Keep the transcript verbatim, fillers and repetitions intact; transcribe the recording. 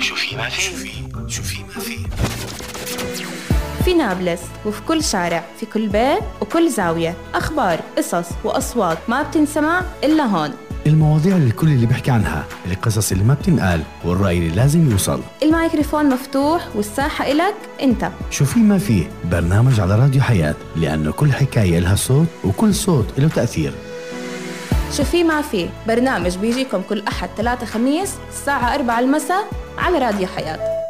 شو في ما في. شو في ما في. في نابلس وفي كل شارع، في كل بيت وكل زاوية، أخبار، قصص وأصوات ما بتنسمع إلا هون. المواضيع اللي الكل اللي بيحكي عنها، القصص اللي ما بتنقال، والرأي اللي لازم يوصل. الميكروفون مفتوح والساحة إلك أنت. شو في ما في، برنامج على راديو حياة، لأنه كل حكاية لها صوت وكل صوت له تأثير. شو في ما في، برنامج بيجيكم كل أحد ثلاثة خميس الساعة أربعة المساء على راديو حياة.